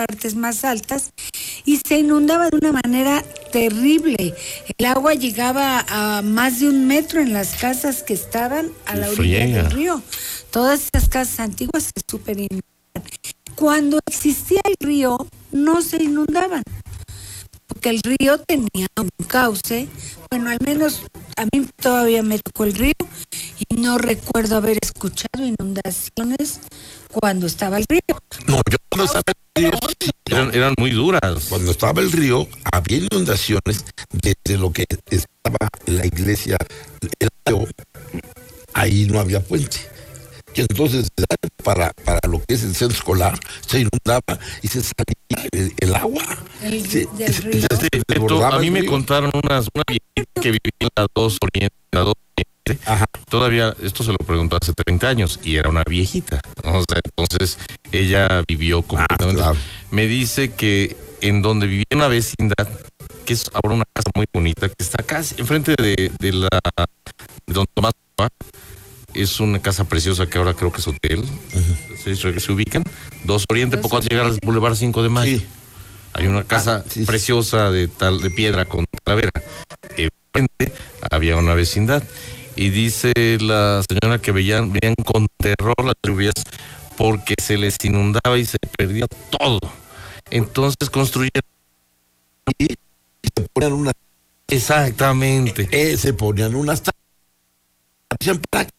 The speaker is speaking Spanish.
partes más altas y se inundaba de una manera terrible. El agua llegaba a más de 1 metro en las casas que estaban a la orilla del río. Todas esas casas antiguas se super inundaban. Cuando existía el río, no se inundaban, porque el río tenía un cauce. Bueno, al menos a mí todavía me tocó el río y no recuerdo haber escuchado inundaciones cuando estaba el río. No, yo cuando estaba el río, sí, eran muy duras. Cuando estaba el río, había inundaciones desde lo que estaba la iglesia, el río, ahí no había puente. Y entonces, para lo que es el centro escolar, se inundaba y se salía el agua. Del río. A mí me contaron una viejita que vivía en la 2 Oriente, Ajá. Todavía, esto se lo preguntó hace 30 años, y era una viejita, ¿no? O sea, entonces ella vivió completamente. Claro. Me dice que en donde vivía una vecindad, que es ahora una casa muy bonita, que está casi enfrente de Don Tomás, es una casa preciosa que ahora creo que es hotel. Se ubican 2 Oriente, poco antes de llegar al Boulevard 5 de Mayo. Sí. Hay una casa preciosa de piedra con talavera. Enfrente había una vecindad y dice la señora que veían con terror las lluvias porque se les inundaba y se perdía todo. Entonces construyeron y se ponían unas... Exactamente. Se ponían unas... para